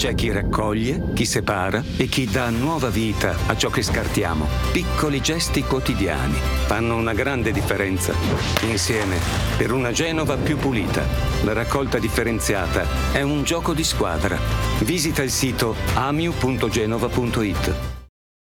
C'è chi raccoglie, chi separa e chi dà nuova vita a ciò che scartiamo. Piccoli gesti quotidiani fanno una grande differenza. Insieme, per una Genova più pulita. La raccolta differenziata è un gioco di squadra. Visita il sito amiu.genova.it.